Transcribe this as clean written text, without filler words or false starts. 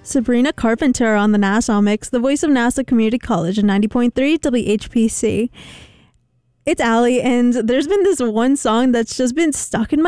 Sabrina Carpenter on the Nassau Mix, the voice of Nassau Community College at 90.3 WHPC. It's Allie, and there's been this one song that's just been stuck in